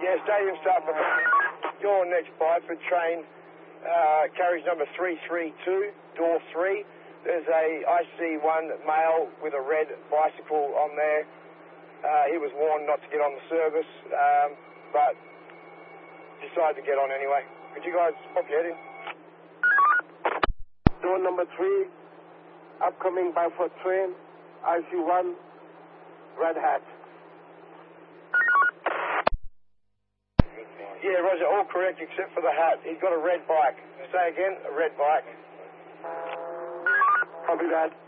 Yeah, stadium start. Your next Bideford train, carriage number 332, door 3. There's I see one male with a red bicycle on there. He was warned not to get on the service, but decided to get on anyway. Could you guys pop your head in? Door number 3, upcoming Bideford train, IC1, red hat. Yeah, Roger, all correct except for the hat. He's got a red bike. Say again, a red bike. Copy that.